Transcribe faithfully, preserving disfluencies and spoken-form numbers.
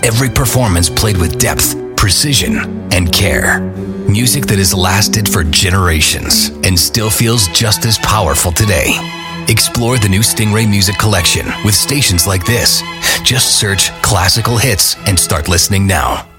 Every performance played with depth, precision, and care. Music that has lasted for generations and still feels just as powerful today. Explore the new Stingray Music Collection with stations like this. Just search classical hits and start listening now.